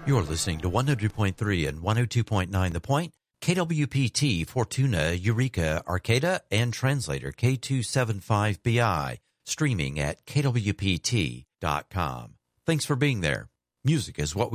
You're listening to 100.3 and 102.9 The Point, KWPT, Fortuna, Eureka, Arcata, and translator K275BI, streaming at kwpt.com. Thanks for being there. Music is what